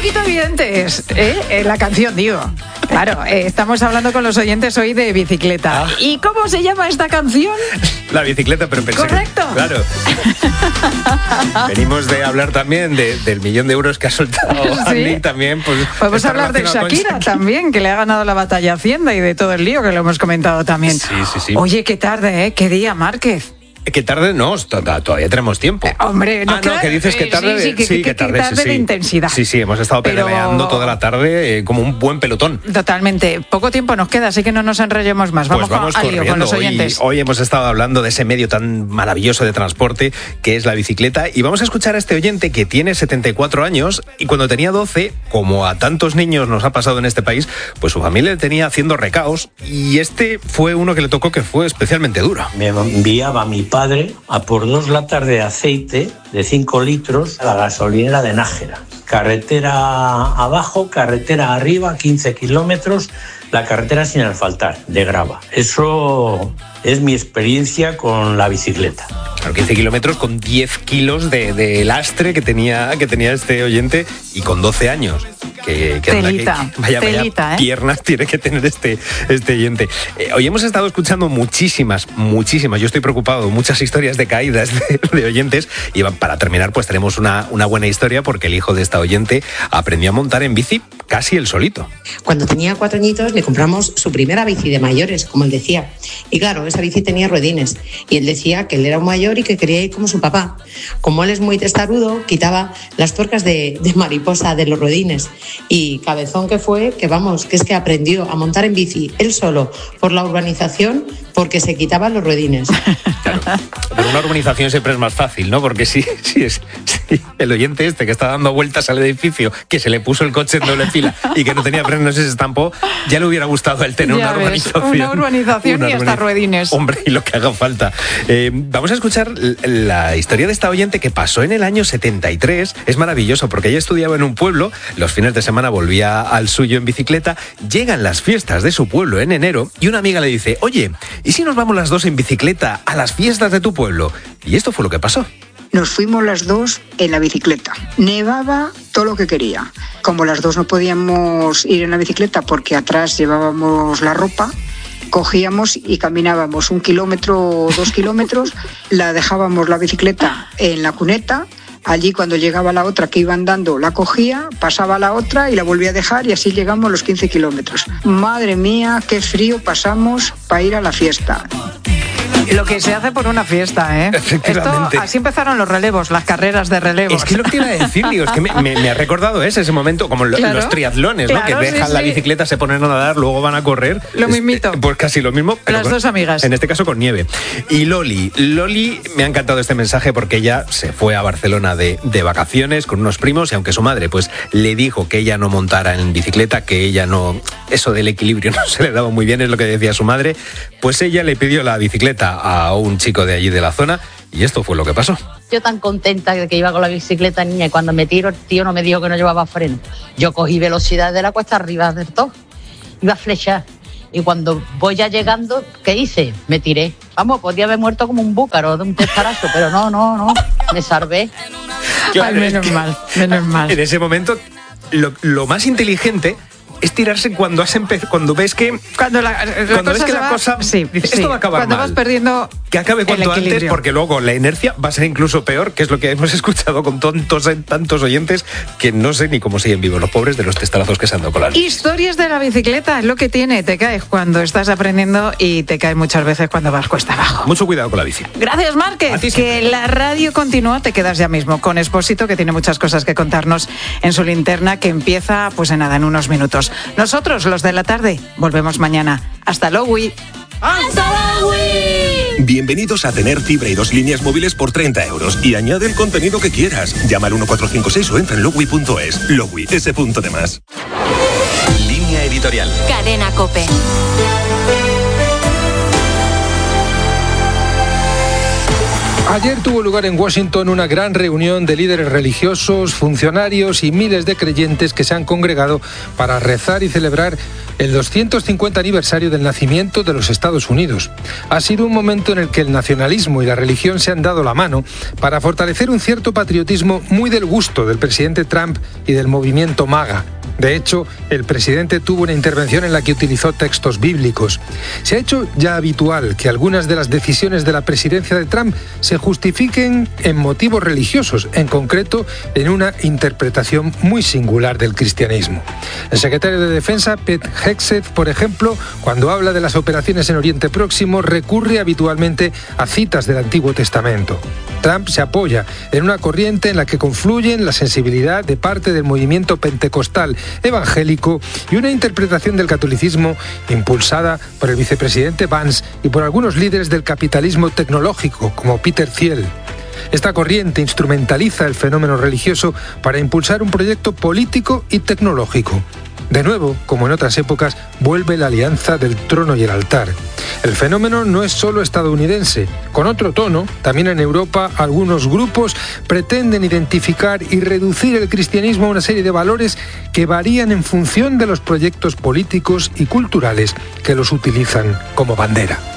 poquito evidentes, la canción, digo. Claro, estamos hablando con los oyentes hoy de bicicleta. ¿Y cómo se llama esta canción? La bicicleta, pero pensé ¿correcto? Que, claro. Venimos de hablar también del millón de euros que ha soltado Andy, también. Pues, podemos hablar de Shakira también, que le ha ganado la batalla a Hacienda y de todo el lío que lo hemos comentado también. Sí. Oye, qué tarde, qué día, Márquez. ¿Qué tarde? No, todavía tenemos tiempo. Hombre, no, que dices que tarde. Que tarde de intensidad. Sí, hemos estado pedaleando toda la tarde como un buen pelotón. Totalmente. Poco tiempo nos queda, así que no nos enrollemos más. Vamos al lío con los oyentes. Hoy hemos estado hablando de ese medio tan maravilloso de transporte que es la bicicleta, y vamos a escuchar a este oyente que tiene 74 años y cuando tenía 12, como a tantos niños nos ha pasado en este país, pues su familia le tenía haciendo recaos, y este fue uno que le tocó que fue especialmente duro. Me enviaba mi padre a por 2 latas de aceite de 5 litros a la gasolinera de Nájera. Carretera abajo, carretera arriba, 15 kilómetros, la carretera sin asfaltar, de grava. Eso es mi experiencia con la bicicleta. Claro, 15 kilómetros con 10 kilos de lastre que tenía este oyente, y con 12 años. Vaya piernas tiene que tener este oyente. Hoy hemos estado escuchando muchísimas, yo estoy preocupado, muchas historias de caídas de oyentes, y para terminar pues tenemos una buena historia, porque el hijo de esta oyente aprendió a montar en bici casi él solito. Cuando tenía 4 añitos le compramos su primera bici de mayores, como él decía, y claro, esa bici tenía ruedines, y él decía que él era un mayor y que quería ir como su papá. Como él es muy testarudo, quitaba las tuercas de mariposa de los ruedines. Y cabezón que fue, que es que aprendió a montar en bici él solo por la urbanización, porque se quitaban los ruedines. Claro, pero una urbanización siempre es más fácil, ¿no? Porque si el oyente este que está dando vueltas al edificio, que se le puso el coche en doble fila y que no tenía frenos y se estampó, ya le hubiera gustado a él tener una urbanización y hasta ruedines. Hombre, y lo que haga falta. Vamos a escuchar la historia de esta oyente que pasó en el año 73. Es maravilloso porque ella estudiaba en un pueblo, los fines de semana volvía al suyo en bicicleta, llegan las fiestas de su pueblo en enero y una amiga le dice: oye, ¿y si nos vamos las dos en bicicleta a las fiestas de tu pueblo? Y esto fue lo que pasó. Nos fuimos las dos en la bicicleta. Nevaba todo lo que quería. Como las dos no podíamos ir en la bicicleta porque atrás llevábamos la ropa, cogíamos y caminábamos 1 kilómetro o 2 kilómetros, la dejábamos la bicicleta en la cuneta. Allí cuando llegaba la otra que iba andando la cogía, pasaba a la otra y la volvía a dejar, y así llegamos los 15 kilómetros. Madre mía, qué frío pasamos para ir a la fiesta. Lo que se hace por una fiesta, ¿eh? Efectivamente. Así empezaron los relevos, las carreras de relevos. Es que lo que iba a decir, digo, es que me ha recordado ese momento, como los triatlones, ¿no? Que dejan la bicicleta, se ponen a nadar, luego van a correr. Lo mismito. Pues casi lo mismo. Pero las dos amigas. En este caso con nieve. Y Loli, me ha encantado este mensaje porque ella se fue a Barcelona de vacaciones con unos primos, y aunque su madre pues le dijo que ella no montara en bicicleta, que ella no, eso del equilibrio no se le daba muy bien, es lo que decía su madre, pues ella le pidió la bicicleta a un chico de allí de la zona, y esto fue lo que pasó. Yo tan contenta de que iba con la bicicleta, niña, y cuando me tiro el tío no me dijo que no llevaba freno. Yo cogí velocidad de la cuesta arriba del todo, iba a flechar, y cuando voy ya llegando, ¿qué hice? Me tiré. Vamos, podía haber muerto como un búcaro de un testarazo, pero no, me salvé. Claro, ay, menos mal. En ese momento, lo más inteligente es tirarse cuando ves que la cosa esto va a acabar cuando mal. Vas perdiendo que acabe cuanto antes, porque luego la inercia va a ser incluso peor, que es lo que hemos escuchado con tantos oyentes que no sé ni cómo siguen vivos los pobres de los testarazos que se han dado con las historias de la bicicleta. Es lo que tiene, te caes cuando estás aprendiendo y te caes muchas veces cuando vas cuesta abajo. Mucho cuidado con la bici. Gracias, Márquez. Que la radio continúa. Te quedas ya mismo con Expósito, que tiene muchas cosas que contarnos en su linterna, que empieza pues en unos minutos. Nosotros, los de la tarde, volvemos mañana. Hasta luego. ¡Hasta luego! Bienvenidos a tener fibra y 2 líneas móviles por 30 euros y añade el contenido que quieras. Llama al 1456 o entra en logui.es. Logui, ese punto de más. Línea editorial. Cadena COPE. Ayer tuvo lugar en Washington una gran reunión de líderes religiosos, funcionarios y miles de creyentes que se han congregado para rezar y celebrar el 250 aniversario del nacimiento de los Estados Unidos. Ha sido un momento en el que el nacionalismo y la religión se han dado la mano para fortalecer un cierto patriotismo muy del gusto del presidente Trump y del movimiento MAGA. De hecho, el presidente tuvo una intervención en la que utilizó textos bíblicos. Se ha hecho ya habitual que algunas de las decisiones de la presidencia de Trump se justifiquen en motivos religiosos, en concreto en una interpretación muy singular del cristianismo. El secretario de Defensa, Pete Hegseth, por ejemplo, cuando habla de las operaciones en Oriente Próximo, recurre habitualmente a citas del Antiguo Testamento. Trump se apoya en una corriente en la que confluyen la sensibilidad de parte del movimiento pentecostal evangélico y una interpretación del catolicismo impulsada por el vicepresidente Vance y por algunos líderes del capitalismo tecnológico, como Peter Thiel. Esta corriente instrumentaliza el fenómeno religioso para impulsar un proyecto político y tecnológico. De nuevo, como en otras épocas, vuelve la alianza del trono y el altar. El fenómeno no es solo estadounidense. Con otro tono, también en Europa, algunos grupos pretenden identificar y reducir el cristianismo a una serie de valores que varían en función de los proyectos políticos y culturales que los utilizan como bandera.